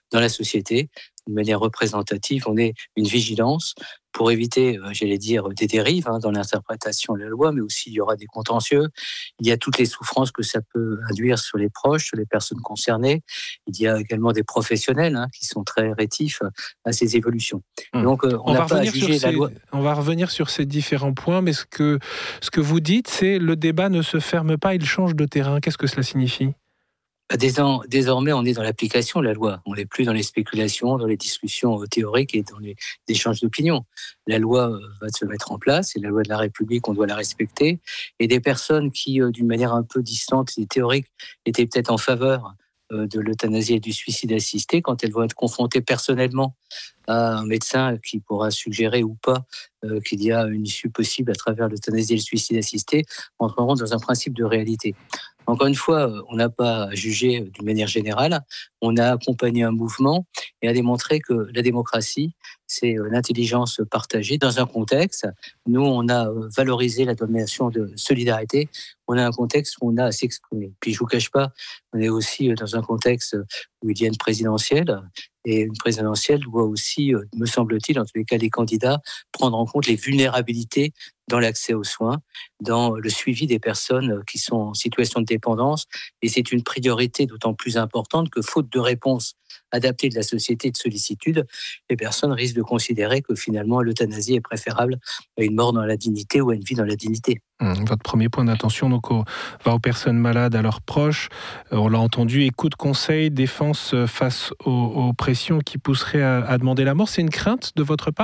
dans la société, de manière représentative. On est une vigilance pour éviter, des dérives dans l'interprétation de la loi, mais aussi il y aura des contentieux. Il y a toutes les souffrances que ça peut induire sur les proches, sur les personnes concernées. Il y a également des professionnels qui sont très rétifs à ces évolutions. Donc, on n'a pas à juger la loi. On va revenir sur ces différents points, mais ce que vous dites, c'est le débat ne se ferme pas, il change de terrain. Qu'est-ce que cela signifie ? Désormais, on est dans l'application de la loi. On n'est plus dans les spéculations, dans les discussions théoriques et dans les échanges d'opinions. La loi va se mettre en place, c'est la loi de la République, on doit la respecter. Et des personnes qui, d'une manière un peu distante et théorique, étaient peut-être en faveur de l'euthanasie et du suicide assisté, quand elles vont être confrontées personnellement à un médecin qui pourra suggérer ou pas qu'il y a une issue possible à travers l'euthanasie et le suicide assisté, entreront dans un principe de réalité. Encore une fois, on n'a pas à juger d'une manière générale, on a accompagné un mouvement et a démontré que la démocratie, c'est l'intelligence partagée dans un contexte. Nous, on a valorisé la domination de solidarité, on a un contexte où on a à s'exprimer. Puis je ne vous cache pas, on est aussi dans un contexte où il y a une présidentielle, et une présidentielle doit aussi, me semble-t-il, en tous les cas les candidats, prendre en compte les vulnérabilités dans l'accès aux soins, dans le suivi des personnes qui sont en situation de dépendance. Et c'est une priorité d'autant plus importante que, faute de réponse adaptée de la société de sollicitude, les personnes risquent de considérer que finalement l'euthanasie est préférable à une mort dans la dignité ou à une vie dans la dignité. Votre premier point d'attention va aux personnes malades, à leurs proches. On l'a entendu, écoute, conseil, défense face aux pressions qui pousseraient à demander la mort. C'est une crainte de votre part ?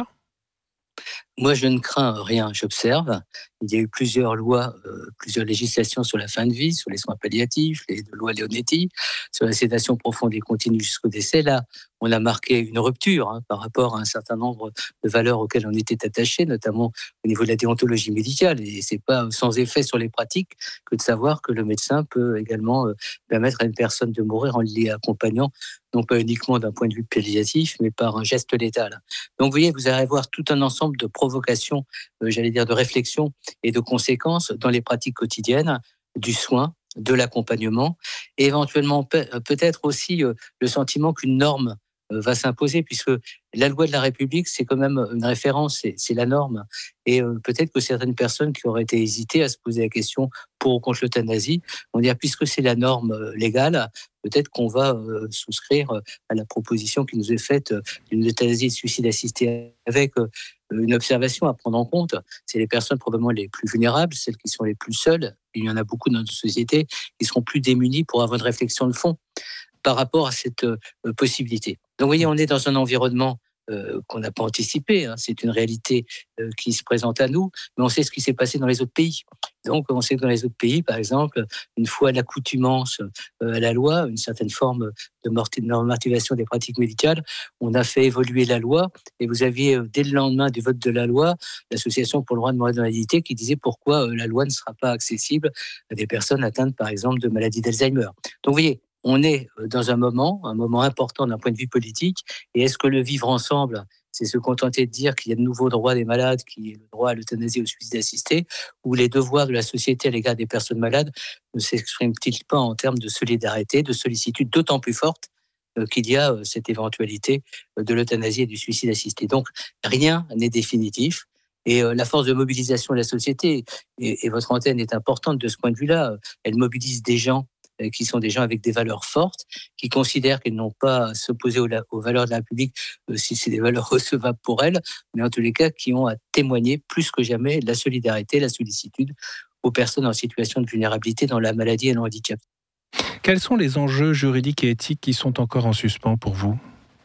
Moi, je ne crains rien, j'observe. Il y a eu plusieurs lois, plusieurs législations sur la fin de vie, sur les soins palliatifs, les lois Leonetti, sur la sédation profonde et continue jusqu'au décès. Là, on a marqué une rupture par rapport à un certain nombre de valeurs auxquelles on était attaché, notamment au niveau de la déontologie médicale. Et c'est pas sans effet sur les pratiques que de savoir que le médecin peut également permettre à une personne de mourir en l'y accompagnant, non pas uniquement d'un point de vue palliatif, mais par un geste létal. Donc, vous voyez, vous allez voir tout un ensemble de provocations, de réflexion et de conséquences dans les pratiques quotidiennes du soin, de l'accompagnement, et éventuellement peut-être aussi le sentiment qu'une norme va s'imposer, puisque la loi de la République, c'est quand même une référence, c'est la norme. Et peut-être que certaines personnes qui auraient été hésitées à se poser la question pour ou contre l'euthanasie vont dire, puisque c'est la norme légale, peut-être qu'on va souscrire à la proposition qui nous est faite d'une euthanasie et de suicide assisté, avec une observation à prendre en compte. C'est les personnes probablement les plus vulnérables, celles qui sont les plus seules. Il y en a beaucoup dans notre société qui seront plus démunies pour avoir une réflexion de fond par rapport à cette possibilité. Donc, vous voyez, on est dans un environnement qu'on n'a pas anticipé. C'est une réalité qui se présente à nous, mais on sait ce qui s'est passé dans les autres pays. Donc, on sait que dans les autres pays, par exemple, une fois l'accoutumance à la loi, une certaine forme de normativation des pratiques médicales, on a fait évoluer la loi. Et vous aviez, dès le lendemain du vote de la loi, l'Association pour le droit de mourir dans la dignité qui disait pourquoi la loi ne sera pas accessible à des personnes atteintes, par exemple, de maladie d'Alzheimer. Donc, vous voyez, on est dans un moment important d'un point de vue politique. Et est-ce que le vivre ensemble, c'est se contenter de dire qu'il y a de nouveaux droits des malades, qui est le droit à l'euthanasie et au suicide assisté, ou les devoirs de la société à l'égard des personnes malades ne s'expriment-ils pas en termes de solidarité, de sollicitude d'autant plus forte qu'il y a cette éventualité de l'euthanasie et du suicide assisté. Donc, rien n'est définitif. Et la force de mobilisation de la société, et votre antenne est importante de ce point de vue-là, elle mobilise des gens qui sont des gens avec des valeurs fortes, qui considèrent qu'ils n'ont pas à s'opposer aux valeurs de la République si c'est des valeurs recevables pour elles, mais en tous les cas qui ont à témoigner plus que jamais la solidarité, la sollicitude aux personnes en situation de vulnérabilité dans la maladie et le handicap. Quels sont les enjeux juridiques et éthiques qui sont encore en suspens pour vous ?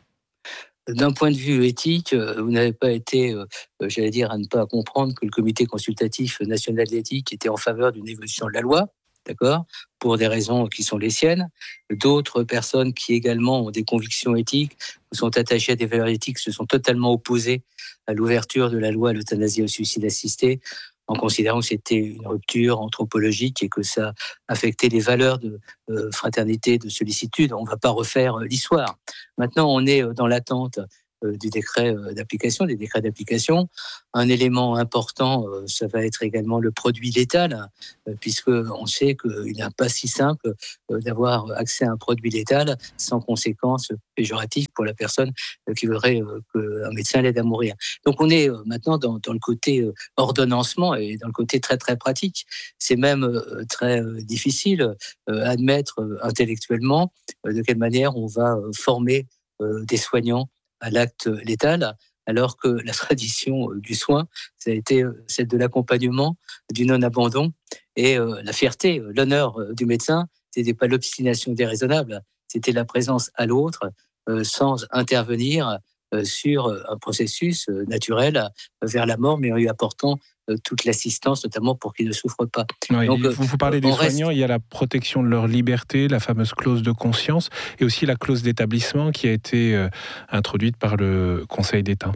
D'un point de vue éthique, vous n'avez pas été, à ne pas comprendre que le Comité consultatif national de l'éthique était en faveur d'une évolution de la loi. D'accord ? Pour des raisons qui sont les siennes. D'autres personnes qui également ont des convictions éthiques, sont attachées à des valeurs éthiques, se sont totalement opposées à l'ouverture de la loi à l'euthanasie et au suicide assisté, en considérant que c'était une rupture anthropologique et que ça affectait les valeurs de fraternité, de sollicitude. On ne va pas refaire l'histoire. Maintenant, on est dans l'attente du décret d'application, des décrets d'application. Un élément important, ça va être également le produit létal, puisque on sait qu'il n'est pas si simple d'avoir accès à un produit létal sans conséquences péjoratives pour la personne qui voudrait qu'un médecin l'aide à mourir. Donc on est maintenant dans le côté ordonnancement et dans le côté très très pratique. C'est même très difficile à admettre intellectuellement de quelle manière on va former des soignants à l'acte létal, alors que la tradition du soin, ça a été celle de l'accompagnement, du non-abandon, et la fierté, l'honneur du médecin, c'était pas l'obstination déraisonnable, c'était la présence à l'autre sans intervenir sur un processus naturel vers la mort, mais en lui apportant toute l'assistance, notamment pour qu'ils ne souffrent pas. Oui, donc, vous parlez des soignants, il y a la protection de leur liberté, la fameuse clause de conscience, et aussi la clause d'établissement qui a été introduite par le Conseil d'État.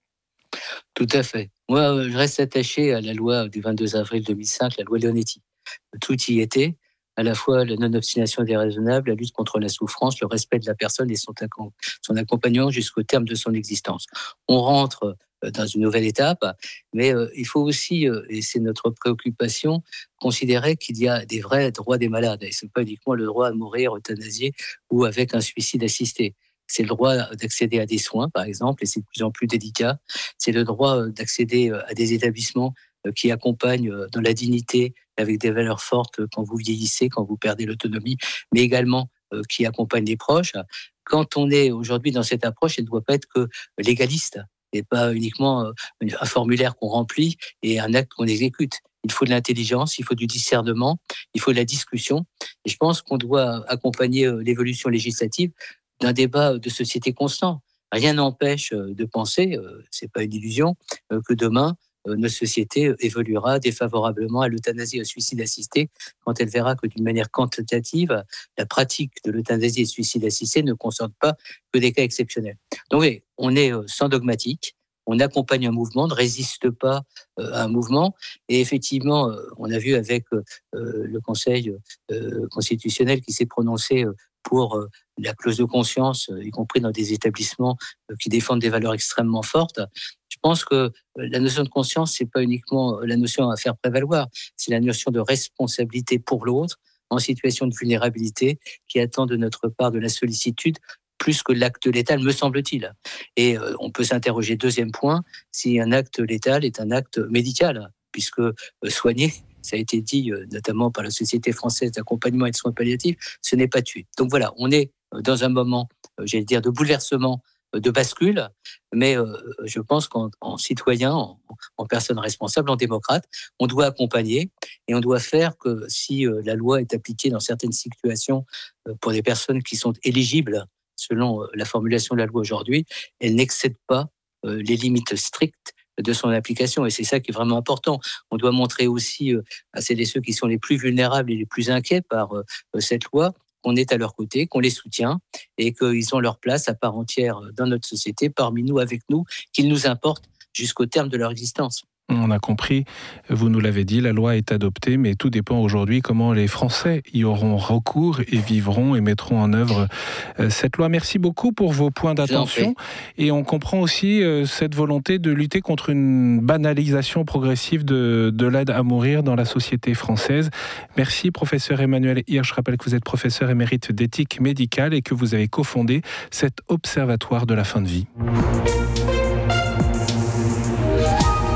Tout à fait. Moi, je reste attaché à la loi du 22 avril 2005, la loi Leonetti. Tout y était, à la fois la non-obstination déraisonnable, la lutte contre la souffrance, le respect de la personne et son accompagnement jusqu'au terme de son existence. On rentre dans une nouvelle étape, mais il faut aussi, et c'est notre préoccupation, considérer qu'il y a des vrais droits des malades. Et ce n'est pas uniquement le droit à mourir euthanasié ou avec un suicide assisté. C'est le droit d'accéder à des soins, par exemple, et c'est de plus en plus délicat. C'est le droit d'accéder à des établissements qui accompagnent dans la dignité, avec des valeurs fortes quand vous vieillissez, quand vous perdez l'autonomie, mais également qui accompagnent les proches. Quand on est aujourd'hui dans cette approche, elle ne doit pas être que légaliste, et pas uniquement un formulaire qu'on remplit et un acte qu'on exécute. Il faut de l'intelligence, il faut du discernement, il faut de la discussion. Et je pense qu'on doit accompagner l'évolution législative d'un débat de société constant. Rien n'empêche de penser, c'est pas une illusion, que demain, notre société évoluera défavorablement à l'euthanasie et au suicide assisté quand elle verra que d'une manière quantitative, la pratique de l'euthanasie et du suicide assisté ne concerne pas que des cas exceptionnels. Donc oui, on est sans dogmatique, on accompagne un mouvement, on ne résiste pas à un mouvement. Et effectivement, on a vu avec le Conseil constitutionnel qui s'est prononcé pour la clause de conscience, y compris dans des établissements qui défendent des valeurs extrêmement fortes. Je pense que la notion de conscience, c'est pas uniquement la notion à faire prévaloir, c'est la notion de responsabilité pour l'autre en situation de vulnérabilité qui attend de notre part de la sollicitude plus que l'acte létal, me semble-t-il. Et on peut s'interroger, deuxième point, si un acte létal est un acte médical, puisque soigner, ça a été dit notamment par la Société française d'accompagnement et de soins palliatifs, ce n'est pas tuer. Donc voilà, on est dans un moment, j'allais dire, de bouleversement, de bascule, mais je pense qu'en citoyen, en personne responsable, en démocrate, on doit accompagner et on doit faire que si la loi est appliquée dans certaines situations pour des personnes qui sont éligibles selon la formulation de la loi aujourd'hui, elle n'excède pas les limites strictes de son application. Et c'est ça qui est vraiment important. On doit montrer aussi à celles et ceux qui sont les plus vulnérables et les plus inquiets par cette loi qu'on est à leur côté, qu'on les soutient et qu'ils ont leur place à part entière dans notre société, parmi nous, avec nous, qu'ils nous importent jusqu'au terme de leur existence. On a compris, vous nous l'avez dit, la loi est adoptée, mais tout dépend aujourd'hui comment les Français y auront recours et vivront et mettront en œuvre cette loi. Merci beaucoup pour vos points d'attention. Et on comprend aussi cette volonté de lutter contre une banalisation progressive de l'aide à mourir dans la société française. Merci, professeur Emmanuel Hirsch. Je rappelle que vous êtes professeur émérite d'éthique médicale et que vous avez cofondé cet observatoire de la fin de vie.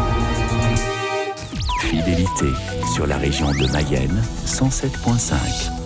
Fidélité sur la région de Mayenne, 107.5.